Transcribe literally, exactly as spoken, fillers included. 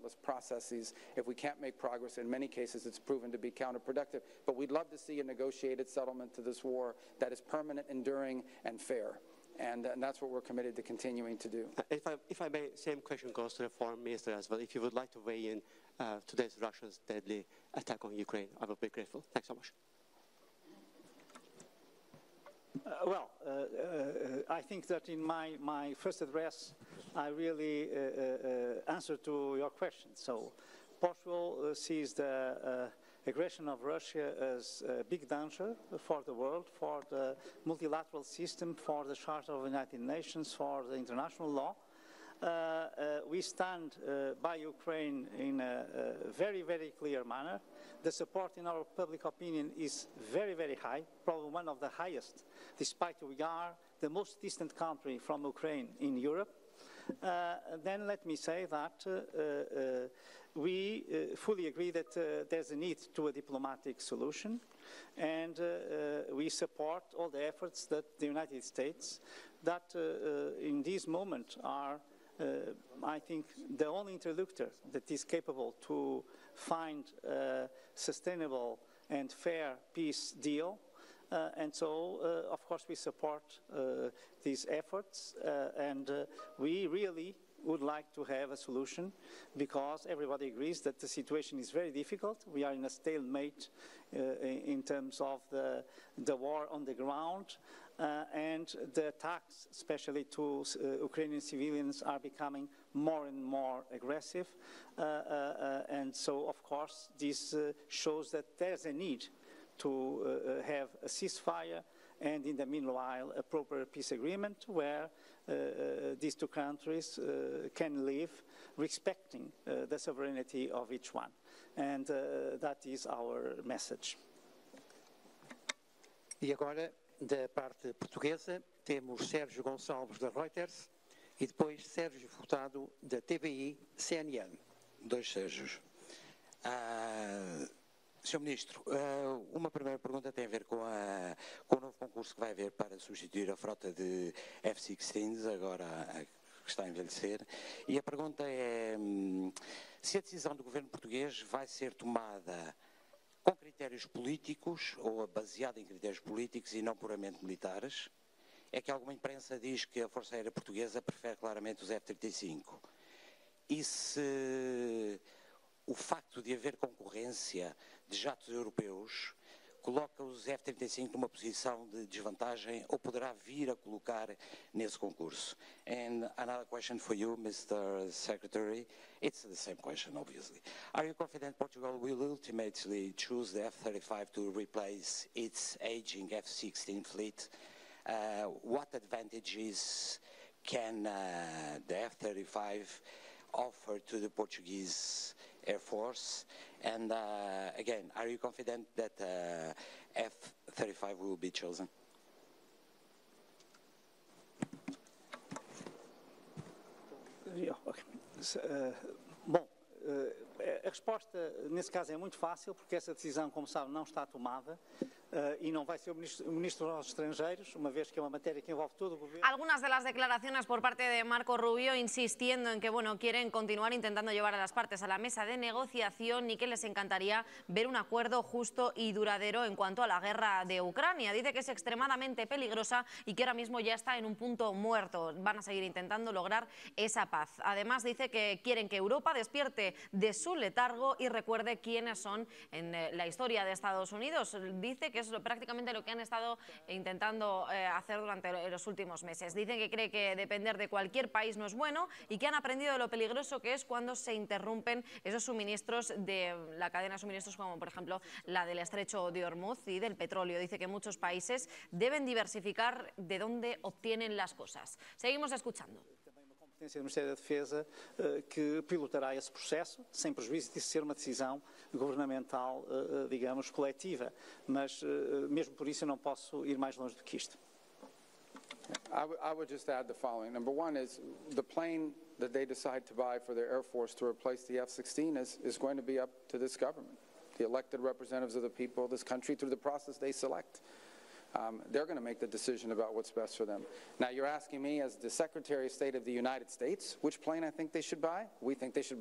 countless processes. If we can't make progress, in many cases it's proven to be counterproductive. But we'd love to see a negotiated settlement to this war that is permanent, enduring, and fair. And, and that's what we're committed to continuing to do. Uh, if, I, if I may, same question goes to the Foreign Minister as well. If you would like to weigh in uh, today's Russia's deadly attack on Ukraine, I will be grateful. Thanks so much. Uh, well, uh, uh, I think that in my, my first address, I really uh, uh, answered to your question. So Portugal uh, sees the uh, aggression of Russia as a big danger for the world, for the multilateral system, for the Charter of the United Nations, for the international law. Uh, uh, we stand uh, by Ukraine in a, a very, very clear manner. The support in our public opinion is very, very high, probably one of the highest, despite we are the most distant country from Ukraine in Europe. Uh, then let me say that uh, uh, we uh, fully agree that uh, there's a need to a diplomatic solution, and uh, uh, we support all the efforts that the United States, that uh, uh, in this moment are, uh, I think, the only interlocutor that is capable to find a sustainable and fair peace deal. Uh, and so, uh, of course, we support uh, these efforts, uh, and uh, we really would like to have a solution, because everybody agrees that the situation is very difficult. We are in a stalemate uh, in terms of the, the war on the ground, uh, and the attacks, especially to uh, Ukrainian civilians, are becoming more and more aggressive. Uh, uh, uh, and so, of course, this uh, shows that there's a need to uh, have a ceasefire, and in the meanwhile a proper peace agreement where uh, these two countries uh, can live respecting uh, the sovereignty of each one. And uh, that is our message. E agora, da parte portuguesa, temos Sérgio Gonçalves da Reuters e depois Sérgio Furtado da T V I C N N. Dois Sérgios. Ah... senhor Ministro, uma primeira pergunta tem a ver com, a, com o novo concurso que vai haver para substituir a frota de F dezesseis, agora que está a envelhecer. E a pergunta é se a decisão do governo português vai ser tomada com critérios políticos ou baseada em critérios políticos e não puramente militares. É que alguma imprensa diz que a Força Aérea Portuguesa prefere claramente os F trinta e cinco. E se o facto de haver concorrência de jatos europeus coloca os F trinta e cinco numa posição de desvantagem ou poderá vir a colocar nesse concurso? And another question for you, Mister Secretary. It's the same question, obviously. Are you confident Portugal will ultimately choose the F thirty-five to replace its aging F sixteen fleet? Uh, what advantages can uh, the F thirty-five offer to the Portuguese Air Force? And uh, again, are you confident that uh, F thirty-five will be chosen? Okay. Uh, bom, uh, a resposta nesse caso é muito fácil, porque essa decisão, como sabe, não está tomada. Uh, y no va a ser el ministro, el ministro de los Extranjeros, una vez que es una materia que envuelve todo el gobierno. Algunas de las declaraciones por parte de Marco Rubio insistiendo en que bueno, quieren continuar intentando llevar a las partes a la mesa de negociación y que les encantaría ver un acuerdo justo y duradero en cuanto a la guerra de Ucrania. Dice que es extremadamente peligrosa y que ahora mismo ya está en un punto muerto. Van a seguir intentando lograr esa paz. Además dice que quieren que Europa despierte de su letargo y recuerde quiénes son en la historia de Estados Unidos. Dice que que es prácticamente lo que han estado intentando eh, hacer durante los últimos meses. Dicen que cree que depender de cualquier país no es bueno y que han aprendido de lo peligroso que es cuando se interrumpen esos suministros de la cadena de suministros, como por ejemplo la del estrecho de Hormuz y del petróleo. Dice que muchos países deben diversificar de dónde obtienen las cosas. Seguimos escuchando. Competência do Ministério da Defesa uh, que pilotará esse processo, sem prejuízo de ser uma decisão governamental, uh, digamos, coletiva. Mas, uh, mesmo por isso, eu não posso ir mais longe do que isto. I, I would just add the following. Number one is the plane that they decide to buy for their Air Force to replace the F sixteen is, is going to be up to this government, the elected representatives of the people of this country through the process they select. Um, they're going to make the decision about what's best for them. Now, you're asking me as the Secretary of State of the United States which plane I think they should buy? We think they should buy